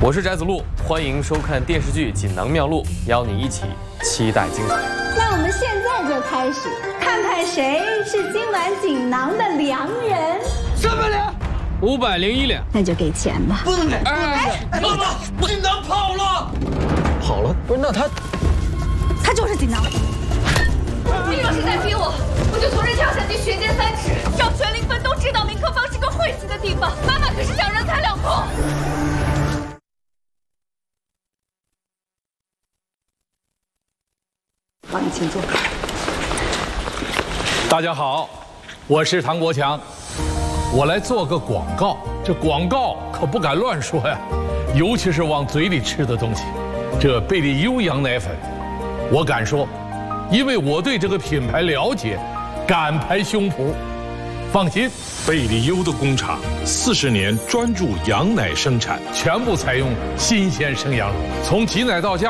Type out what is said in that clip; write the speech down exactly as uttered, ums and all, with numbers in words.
我是翟子路，欢迎收看电视剧《锦囊妙录》，邀你一起期待精彩。 那我们现在就开始，看看谁是今晚锦囊的良人。 什么两？五百零一两。 那就给钱吧。 不能给。 哎，妈妈，锦囊跑了。 跑了？不是，那他， 他就是锦囊。 你若是再逼我，我就从这跳下去，血溅三尺，让全灵分都知道明客坊是个晦气的地方。妈妈可是想人财两空。 帮你请坐。 大家好，我是唐国强，我来做个广告。这广告可不敢乱说呀，尤其是往嘴里吃的东西。这贝利优羊奶粉，我敢说，因为我对这个品牌了解，敢拍胸脯。放心， 贝利优的工厂四十年专注羊奶生产， 全部采用新鲜生羊乳，从挤奶到家。